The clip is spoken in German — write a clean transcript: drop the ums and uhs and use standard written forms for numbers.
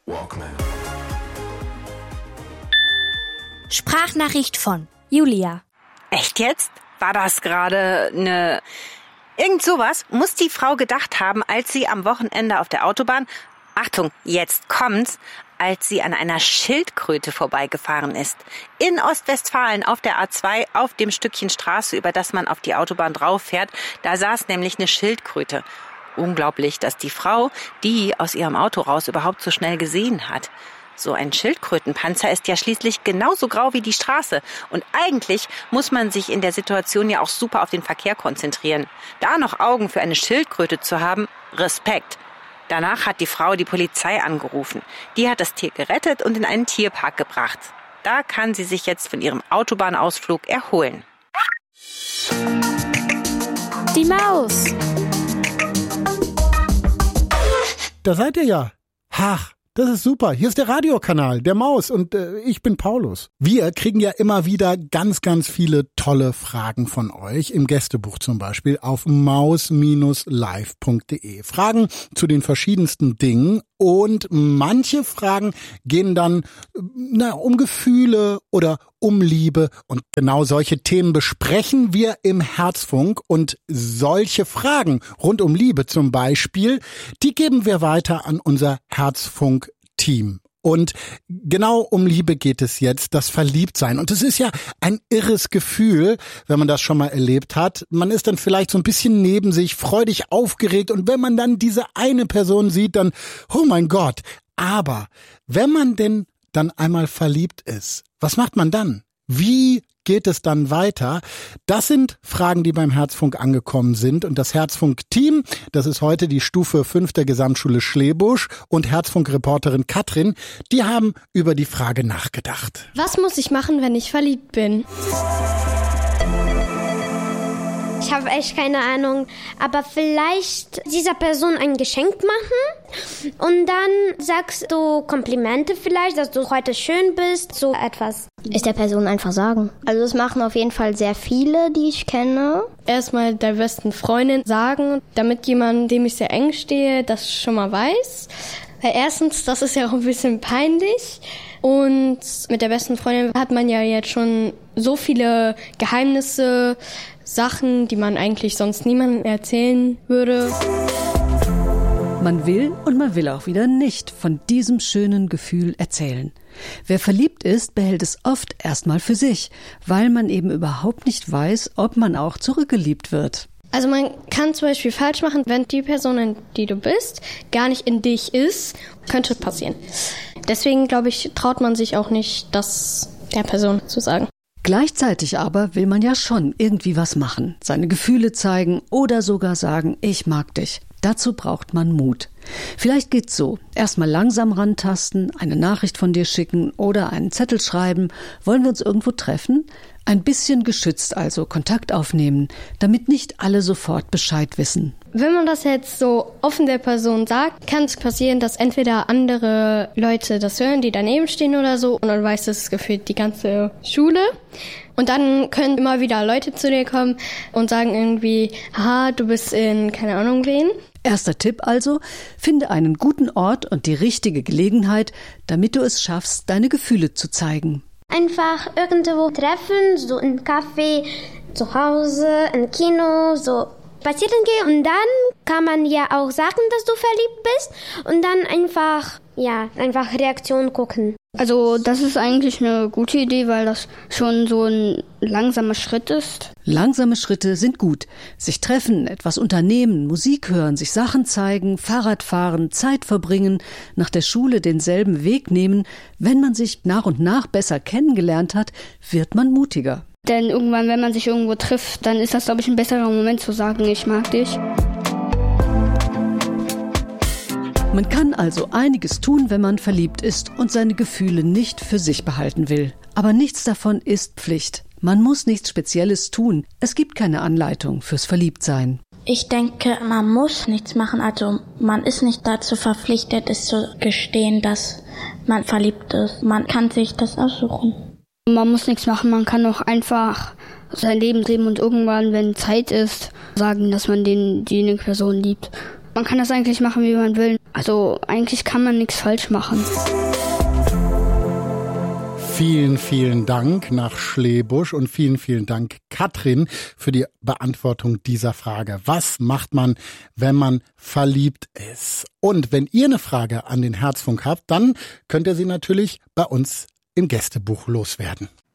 Walkman. Sprachnachricht von Julia. Echt jetzt? War das gerade eine... Irgend sowas muss die Frau gedacht haben, als sie am Wochenende auf der Autobahn, Achtung, jetzt kommt's, als sie an einer Schildkröte vorbeigefahren ist. In Ostwestfalen auf der A2, auf dem Stückchen Straße, über das man auf die Autobahn drauf fährt, da saß nämlich eine Schildkröte. Unglaublich, dass die Frau die aus ihrem Auto raus überhaupt so schnell gesehen hat. So ein Schildkrötenpanzer ist ja schließlich genauso grau wie die Straße. Und eigentlich muss man sich in der Situation ja auch super auf den Verkehr konzentrieren. Da noch Augen für eine Schildkröte zu haben, Respekt. Danach hat die Frau die Polizei angerufen. Die hat das Tier gerettet und in einen Tierpark gebracht. Da kann sie sich jetzt von ihrem Autobahnausflug erholen. Die Maus. Da seid ihr ja. Ach, das ist super. Hier ist der Radiokanal, der Maus und ich bin Paulus. Wir kriegen ja immer wieder ganz, ganz viele tolle Fragen von euch, im Gästebuch zum Beispiel auf maus-live.de. Fragen zu den verschiedensten Dingen und manche Fragen gehen dann um Gefühle oder um Liebe und genau solche Themen besprechen wir im Herzfunk und solche Fragen rund um Liebe zum Beispiel, die geben wir weiter an unser Herzfunk-Team. Und genau um Liebe geht es jetzt, das Verliebtsein. Und es ist ja ein irres Gefühl, wenn man das schon mal erlebt hat. Man ist dann vielleicht so ein bisschen neben sich, freudig aufgeregt. Und wenn man dann diese eine Person sieht, dann, oh mein Gott. Aber wenn man denn dann einmal verliebt ist, was macht man dann? Wie geht es dann weiter? Das sind Fragen, die beim Herzfunk angekommen sind. Und das Herzfunk-Team, das ist heute die Stufe 5 der Gesamtschule Schlebusch und Herzfunk-Reporterin Katrin, die haben über die Frage nachgedacht. Was muss ich machen, wenn ich verliebt bin? Ich habe echt keine Ahnung, aber vielleicht dieser Person ein Geschenk machen und dann sagst du Komplimente vielleicht, dass du heute schön bist, so etwas. Ist der Person einfach sagen. Also das machen auf jeden Fall sehr viele, die ich kenne. Erstmal der besten Freundin sagen, damit jemand, dem ich sehr eng stehe, das schon mal weiß. Weil erstens, das ist ja auch ein bisschen peinlich. Und mit der besten Freundin hat man ja jetzt schon so viele Geheimnisse, Sachen, die man eigentlich sonst niemandem erzählen würde. Man will und man will auch wieder nicht von diesem schönen Gefühl erzählen. Wer verliebt ist, behält es oft erstmal für sich, weil man eben überhaupt nicht weiß, ob man auch zurückgeliebt wird. Also man kann zum Beispiel falsch machen, wenn die Person, in die du bist, gar nicht in dich ist, könnte passieren. Deswegen, glaube ich, traut man sich auch nicht, das der Person zu sagen. Gleichzeitig aber will man ja schon irgendwie was machen, seine Gefühle zeigen oder sogar sagen, ich mag dich. Dazu braucht man Mut. Vielleicht geht's so. Erstmal langsam rantasten, eine Nachricht von dir schicken oder einen Zettel schreiben. Wollen wir uns irgendwo treffen? Ein bisschen geschützt also Kontakt aufnehmen, damit nicht alle sofort Bescheid wissen. Wenn man das jetzt so offen der Person sagt, kann es passieren, dass entweder andere Leute das hören, die daneben stehen oder so, und dann weiß das gefühlt die ganze Schule. Und dann können immer wieder Leute zu dir kommen und sagen irgendwie, haha, du bist in keine Ahnung wen. Erster Tipp also, finde einen guten Ort und die richtige Gelegenheit, damit du es schaffst, deine Gefühle zu zeigen. Einfach irgendwo treffen, so im Café, zu Hause, im Kino, so spazieren gehen. Und dann kann man ja auch sagen, dass du verliebt bist und dann einfach Reaktion gucken. Also das ist eigentlich eine gute Idee, weil das schon so ein langsamer Schritt ist. Langsame Schritte sind gut. Sich treffen, etwas unternehmen, Musik hören, sich Sachen zeigen, Fahrrad fahren, Zeit verbringen, nach der Schule denselben Weg nehmen. Wenn man sich nach und nach besser kennengelernt hat, wird man mutiger. Denn irgendwann, wenn man sich irgendwo trifft, dann ist das, glaube ich, ein besserer Moment zu sagen, ich mag dich. Man kann also einiges tun, wenn man verliebt ist und seine Gefühle nicht für sich behalten will. Aber nichts davon ist Pflicht. Man muss nichts Spezielles tun. Es gibt keine Anleitung fürs Verliebtsein. Ich denke, man muss nichts machen. Also man ist nicht dazu verpflichtet, es zu gestehen, dass man verliebt ist. Man kann sich das aussuchen. Man muss nichts machen, man kann auch einfach sein Leben leben und irgendwann, wenn Zeit ist, sagen, dass man diejenige Person liebt. Man kann das eigentlich machen, wie man will. Also eigentlich kann man nichts falsch machen. Vielen, vielen Dank nach Schlebusch und vielen, vielen Dank, Katrin, für die Beantwortung dieser Frage. Was macht man, wenn man verliebt ist? Und wenn ihr eine Frage an den Herzfunk habt, dann könnt ihr sie natürlich bei uns im Gästebuch loswerden.